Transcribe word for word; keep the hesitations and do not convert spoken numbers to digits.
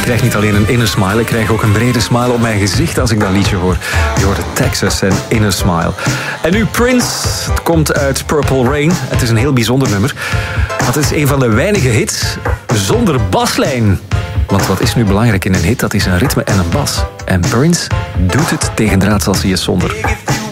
krijg niet alleen een inner smile, ik krijg ook een brede smile op mijn gezicht als ik dat liedje hoor. Je hoort Texas en Inner Smile. En nu Prince, het komt uit Purple Rain. Het is een heel bijzonder nummer. Het is een van de weinige hits zonder baslijn. Want wat is nu belangrijk in een hit? Dat is een ritme en een bas. En Prince doet het tegen draad als hij is zonder.